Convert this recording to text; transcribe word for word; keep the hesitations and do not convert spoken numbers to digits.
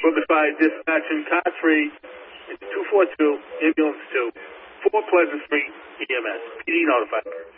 Plymouth Fire Dispatch in car three, two four two, ambulance two, four Pleasant Street, E M S. P D notified.